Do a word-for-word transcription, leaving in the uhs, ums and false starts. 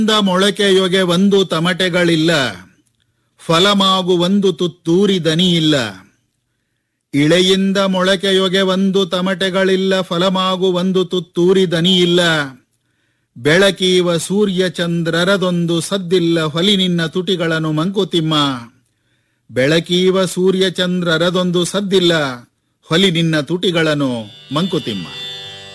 ಮೊಳಕೆಯೊಗೆ ಒಂದು ತಮಟೆಗಳಿಲ್ಲ, ಫಲಮಾಗು ಒಂದು ತುತ್ತೂರಿ ದನಿಯಿಲ್ಲ. ಇಳೆಯಿಂದ ಮೊಳಕೆಯೊಗೆ ಒಂದು ತಮಟೆಗಳಿಲ್ಲ, ಫಲಮಾಗು ಒಂದು ತುತ್ತೂರಿ ದನಿಯಿಲ್ಲ. ಬೆಳಕೀವ ಸೂರ್ಯ ಚಂದ್ರರದೊಂದು ಸದ್ದಿಲ್ಲ, ಹೊಲಿ ನಿನ್ನ ತುಟಿಗಳನ್ನು ಮಂಕುತಿಮ್ಮ. ಬೆಳಕೀವ ಸೂರ್ಯ ಚಂದ್ರರದೊಂದು ಸದ್ದಿಲ್ಲ, ಹೊಲಿ ನಿನ್ನ ತುಟಿಗಳನ್ನು ಮಂಕುತಿಮ್ಮ.